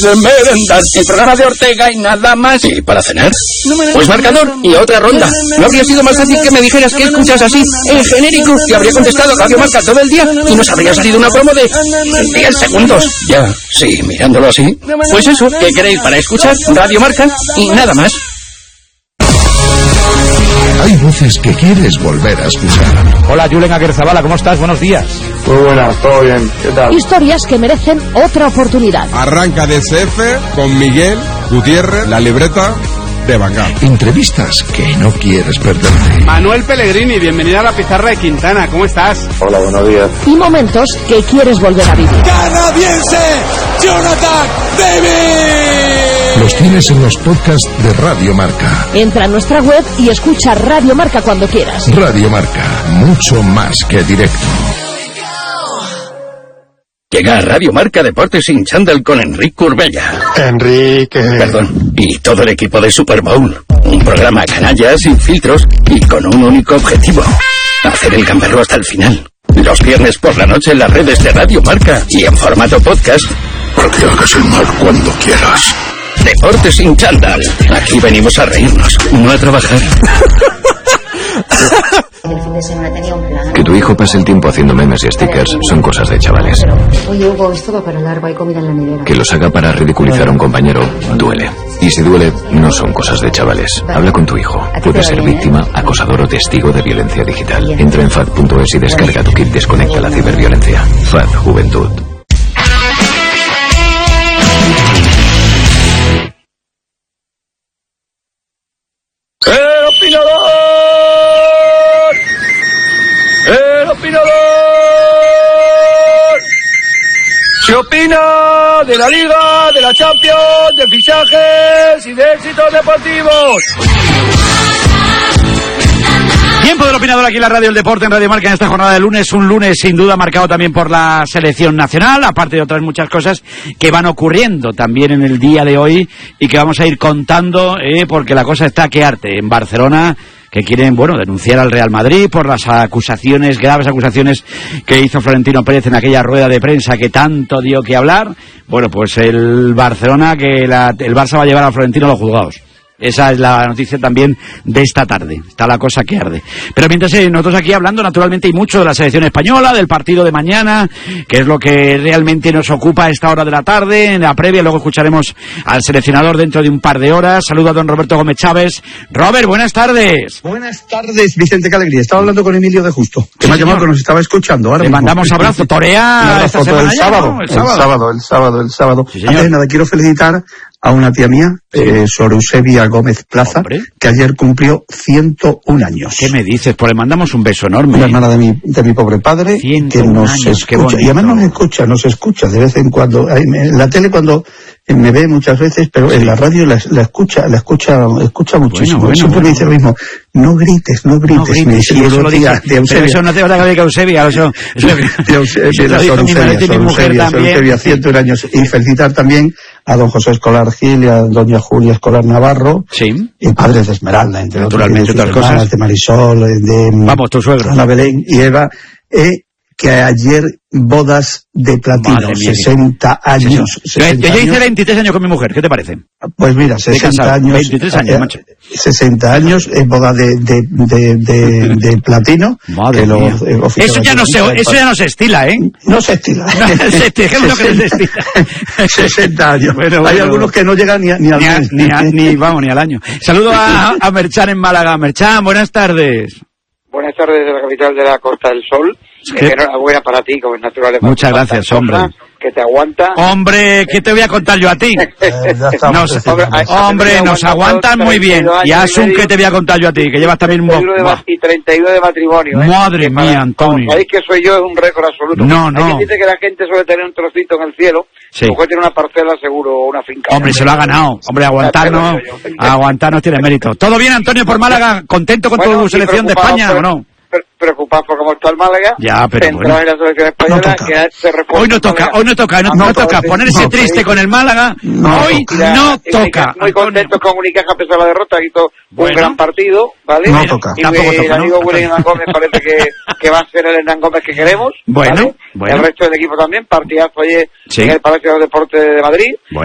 de merendar. El programa de Ortega y nada más. ¿Y para cenar? Pues marcador y otra ronda. ¿No habría sido más fácil que me dijeras que escuchas así, en genérico? Te habría contestado Radio Marca todo el día y nos habría salido una promo de 10 segundos. Ya, sí, mirándolo así. Pues eso, ¿qué queréis para escuchar? Radio Marca y nada más. Hay voces que quieres volver a escuchar. Hola, Julen Aguerzabala, ¿cómo estás? Buenos días. Muy buenas, todo bien, ¿qué tal? Historias que merecen otra oportunidad. Arranca DSF con Miguel Gutiérrez, la libreta de Bangal. Entrevistas que no quieres perderte. Manuel Pellegrini, bienvenido a la pizarra de Quintana, ¿cómo estás? Hola, buenos días. Y momentos que quieres volver a vivir. ¡Canadiense! ¡Jonathan David! Los tienes en los podcasts de Radio Marca. Entra a nuestra web y escucha Radio Marca cuando quieras. Radio Marca, mucho más que directo. Llega a Radio Marca Deportes sin chándal con Enrique Urbella. Enrique. Perdón, y todo el equipo de Super Bowl. Un programa canalla, sin filtros y con un único objetivo: hacer el gamberro hasta el final. Los viernes por la noche en las redes de Radio Marca y en formato podcast. Para que hagas el mal cuando quieras. Deportes sin chándal. Aquí venimos a reírnos, no a trabajar. El fin de semana tenía un plan. Que tu hijo pase el tiempo haciendo memes y stickers son cosas de chavales. Oye, Hugo, esto va para largo, hay comida en la nevera. Que los haga para ridiculizar a un compañero duele. Y si duele, no son cosas de chavales. Habla con tu hijo. Puede ser víctima, acosador o testigo de violencia digital. Entra en FAD.es y descarga tu kit Desconecta la ciberviolencia. FAD Juventud. ¡El opinador! ¡El opinador! Se opina de la Liga, de la Champions, de fichajes y de éxitos deportivos. Tiempo del opinador aquí en la Radio del Deporte, en Radio Marca, en esta jornada de lunes. Un lunes sin duda marcado también por la selección nacional, aparte de otras muchas cosas que van ocurriendo también en el día de hoy y que vamos a ir contando, porque la cosa está que arte. En Barcelona, que quieren, denunciar al Real Madrid por las acusaciones, graves acusaciones que hizo Florentino Pérez en aquella rueda de prensa que tanto dio que hablar. Bueno, pues el Barcelona, que el Barça va a llevar a Florentino a los juzgados. Esa es la noticia también de esta tarde. Está la cosa que arde. Pero mientras nosotros aquí hablando naturalmente y mucho de la selección española, del partido de mañana, que es lo que realmente nos ocupa a esta hora de la tarde, en la previa. Luego escucharemos al seleccionador dentro de un par de horas. Saludo a don Roberto Gómez Chávez. Robert, buenas tardes. Buenas tardes, Vicente, qué alegría. Estaba hablando con Emilio de Justo, que me ha llamado, que nos estaba escuchando ahora. Le mandamos abrazo. Torea esta semana el sábado. El sábado. Sí, antes de nada, quiero felicitar a una tía mía, Sor Eusebia Gómez Plaza, que ayer cumplió 101 años. ¿Qué me dices? Pues le mandamos un beso enorme. Una hermana de mi pobre padre, que nos escucha. Y además nos escucha de vez en cuando. En la tele cuando me ve muchas veces, pero en la radio la escucha muchísimo. Siempre me dice lo mismo: no grites. Me dice eso no te va a decir Eusebia. Eso Eusebia, 101 años. Y felicitar también a don José Escolar Gil y a doña Julia Escolar Navarro, y padres de Esmeralda, entre otras cosas, de Marisol, de tu suegro, Ana Belén y Eva, que ayer bodas de platino, 60 años. Yo hice 23 años con mi mujer, ¿qué te parece? Pues mira, 60 años. 23 años, macho. 60 años, boda de platino. Madre mía. Eso ya no se estila, ¿eh? No se estila. Ejemplo que no se estila. 60 años. Hay algunos que no llegan ni al mes. Ni al año. Saludo a Merchan en Málaga. Merchan, buenas tardes. Buenas tardes desde la capital de la Costa del Sol. Enhorabuena para ti, como es natural. Muchas gracias, hombre. Que te aguanta. Hombre, ¿qué te voy a contar yo a ti? Nos aguantan muy bien. Y Asun, ¿qué te voy a contar yo a ti? Que llevas también y 32 de matrimonio. Madre mía, Antonio. Sabéis que soy yo, es un récord absoluto. No. Hay quien dice que la gente suele tener un trocito en el cielo. Sí. Mejor tiene una parcela seguro o una finca. Hombre, se lo ha ganado. Hombre, aguantarnos tiene mérito. ¿Todo bien, Antonio, por Málaga? ¿Contento con tu selección de España o no? Preocupado por cómo está el Málaga. Ya, pero bueno. En la selección española, que se hoy no toca ponerse triste con el Málaga. Hoy no toca. Muy contento con Unicaja a pesar de la derrota, hizo un gran partido, ¿vale? No toca. Y el amigo William Hernán Gómez parece que va a ser el Hernán Gómez que queremos. Bueno. El resto del equipo también, partidazo ayer en el Palacio de los Deportes de Madrid.